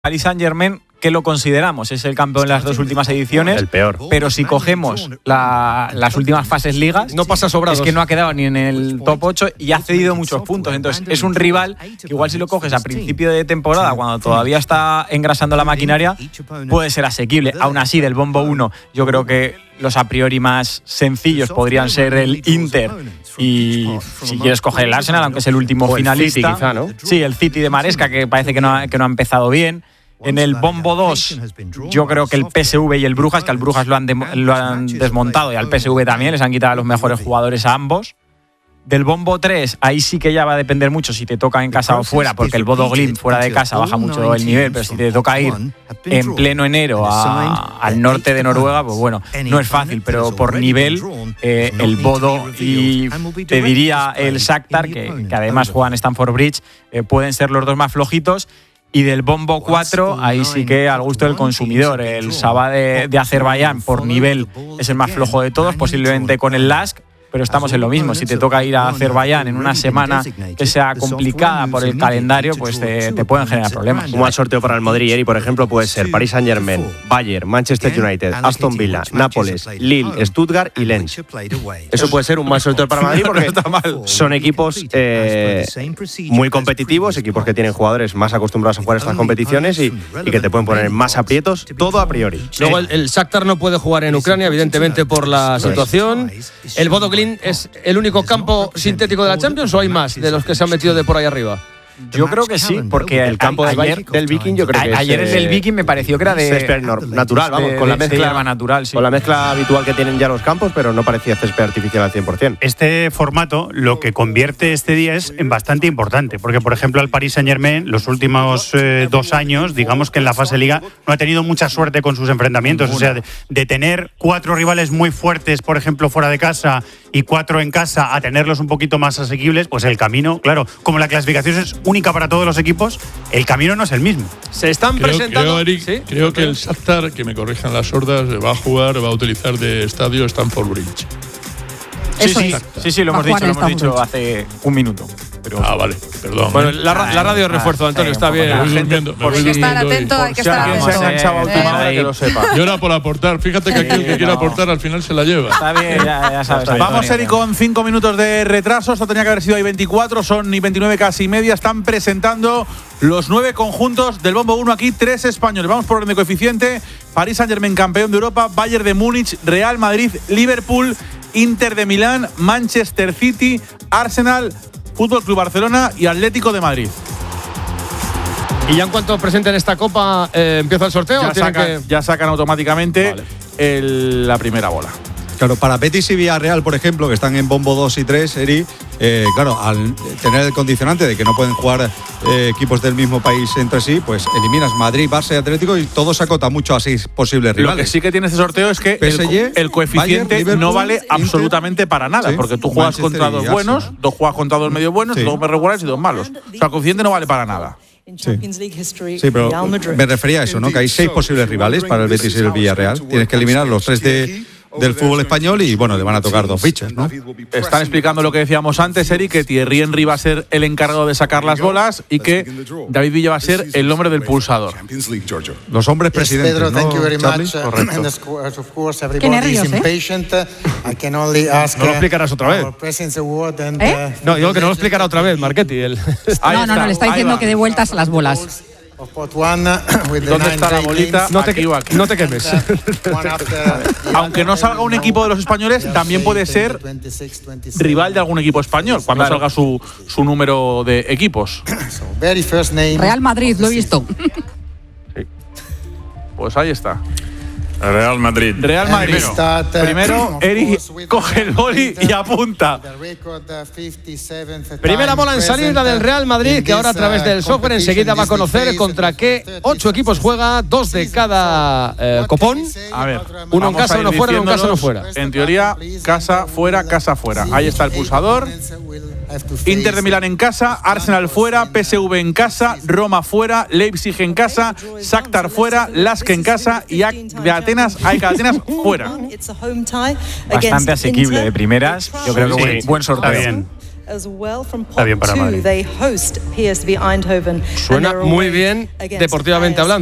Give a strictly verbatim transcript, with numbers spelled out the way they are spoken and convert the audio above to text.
Paris Saint-Germain, ¿qué lo consideramos? Es el campeón en las dos últimas ediciones. El peor. Pero si cogemos la, las últimas fases ligas, no pasa sobrados. Es que no ha quedado ni en el top ocho y ha cedido muchos puntos. Entonces es un rival que igual si lo coges a principio de temporada, cuando todavía está engrasando la maquinaria, puede ser asequible. Aún así, del bombo uno, yo creo que los a priori más sencillos podrían ser el Inter y, si quieres, coger el Arsenal, aunque es el último o finalista. El City, quizá, ¿no? Sí, el City de Maresca, que parece que no ha, que no ha empezado bien. En el bombo dos, yo creo que el P S V y el Brujas, que al Brujas lo han, de, lo han desmontado y al P S V también, les han quitado a los mejores jugadores a ambos. Del bombo tres, ahí sí que ya va a depender mucho si te toca en casa o fuera, porque el Bodo Glimt fuera de casa baja mucho el nivel, pero si te toca ir en pleno enero a, al norte de Noruega, pues bueno, no es fácil, pero por nivel, eh, el Bodo y te diría el Shakhtar, que, que además juegan en Stamford Bridge, eh, pueden ser los dos más flojitos. Y del bombo cuatro, ahí sí que al gusto del consumidor. El Sabah de, de Azerbaiyán, por nivel, es el más flojo de todos, posiblemente con el Lask, pero estamos en lo mismo. Si te toca ir a Azerbaiyán en una semana que sea complicada por el calendario, pues te, te pueden generar problemas. Un mal sorteo para el Madrid, Eri, por ejemplo, puede ser Paris Saint-Germain, Bayern, Manchester United, Aston Villa, Nápoles, Lille, Stuttgart y Lens. Eso puede ser un mal sorteo para Madrid porque son equipos eh, muy competitivos, equipos que tienen jugadores más acostumbrados a jugar estas competiciones y, y que te pueden poner más aprietos, todo a priori. Luego el, el Shakhtar no puede jugar en Ucrania, evidentemente por la situación. El Bodo Glimt ¿es el único campo sintético de la Champions o hay más de los que se han metido de por ahí arriba? Yo creo que sí, porque el campo a, del, ayer, del Viking yo creo que ayer es, el del Viking me pareció que era de césped natural, vamos, de, con la de, mezcla de natural, sí. Con la mezcla habitual que tienen ya los campos, pero no parecía césped artificial al cien por ciento. Este formato lo que convierte este día es en bastante importante, porque por ejemplo el Paris Saint-Germain los últimos eh, dos años, digamos que en la fase liga no ha tenido mucha suerte con sus enfrentamientos, o sea, de, de tener cuatro rivales muy fuertes, por ejemplo, fuera de casa y cuatro en casa, a tenerlos un poquito más asequibles, pues el camino, claro, como la clasificación es única para todos los equipos, el camino no es el mismo. Se están creo, presentando. Creo, Eric, ¿Sí? creo que el Shakhtar, que me corrijan las sordas, va a jugar, va a utilizar de estadio Stamford Bridge. Sí, sí, sí, sí, lo hemos dicho, lo hemos dicho hace un minuto. Pero ah, vale, perdón. Bueno, la, la radio de refuerzo, Antonio, está bien. Me voy durmiendo, me voy hay que estar durmiendo atento, hoy. hay que estar atento. Se ha enganchado a última hora, que lo sepa. Yo era por aportar. Fíjate que aquel que quiere aportar al final se la lleva. Está bien, ya, ya sabes. Vamos, Eric, con cinco minutos de retraso. Esto tenía que haber sido ahí veinticuatro, son y veintinueve casi media. Están presentando los nueve conjuntos del bombo uno aquí, tres españoles. Vamos por orden de coeficiente. Paris Saint-Germain, campeón de Europa. Bayern de Múnich, Real Madrid, Liverpool, Inter de Milán, Manchester City, Arsenal, Fútbol Club Barcelona y Atlético de Madrid. Y ya en cuanto presenten esta copa, eh, ¿empieza el sorteo? Ya, ¿o tienen sacan, que... ya sacan automáticamente vale. el, la primera bola. Claro, para Betis y Villarreal, por ejemplo, que están en bombo dos y tres, Eri, eh, claro, al tener el condicionante de que no pueden jugar eh, equipos del mismo país entre sí, pues eliminas Madrid, Barça y Atlético y todo se acota mucho a seis posibles rivales. Lo que sí que tiene este sorteo es que P S G, el, el coeficiente Bayern, no vale Inter, absolutamente para nada, sí, porque tú juegas Manchester contra dos buenos, Arsenal. dos juegas contra dos medio buenos, sí. dos regulares y dos malos. O sea, el coeficiente no vale para nada. Sí. sí, pero me refería a eso, ¿no? Que hay seis posibles rivales para el Betis y el Villarreal. Tienes que eliminar los tres de, del fútbol español y, bueno, le van a tocar dos fichas, ¿no? Están explicando lo que decíamos antes, Eric, que Thierry Henry va a ser el encargado de sacar las bolas y que David Villa va a ser el hombre del pulsador. Los hombres presidentes, Pedro, ¿no, thank you very Charlie? much. Correcto. And of course, Qué nervios, ¿eh? impatient. I can only ask, No lo explicarás otra vez. our President's Award and, ¿Eh? No, digo que no lo explicará otra vez, Marchetti. El... Ahí No, no, no, le está ahí diciendo va. que dé vueltas a las bolas. of pot one, with the ¿Dónde nine está la great bolita? games. No te, Aquí o aquí. no te quemes. One after the Aunque no other, salga un equipo de los españoles, también puede ser twenty-six, twenty-seven. rival de algún equipo español cuando salga su, su número de equipos. So, very first name. Real Madrid, lo he visto. Pues ahí está. Real Madrid. Real Madrid. And we start, uh, Primero, of Eric course, with coge el boli y apunta. the record, uh, fifty-seventh Primera time bola en salir, la del Real Madrid, in que ahora a this, través uh, del software enseguida va a conocer contra qué ocho equipos juega, dos de cada eh, copón. A ver, Uno en vamos casa, a ir uno fuera, uno en casa, uno diciéndolos. fuera. En teoría, casa, fuera, casa, fuera. Ahí está el pulsador. Inter de Milán en casa, Arsenal fuera, P S V en casa, Roma fuera, Leipzig en casa, Shakhtar fuera, Lask en casa y A C de Atenas, A E K de Atenas fuera. Bastante asequible de primeras. Yo creo que Sí, buen, buen sorteo. está bien. Está bien para Madrid. Suena muy bien deportivamente hablando.